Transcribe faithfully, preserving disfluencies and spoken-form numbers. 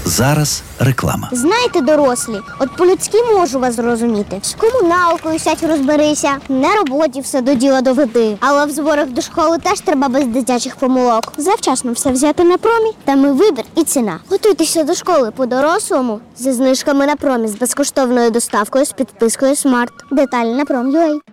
Зараз реклама. Знаєте, дорослі, от по-людськи можу вас зрозуміти. З комуналкою сядь розберися, на роботі все до діла доведи. Але в зборах до школи теж треба без дитячих помилок. Завчасно все взяти на промі, там і вибір, і ціна. Готуйтеся до школи по-дорослому зі знижками на промі, з безкоштовною доставкою, з підпискою Смарт. Деталі на пром.ua.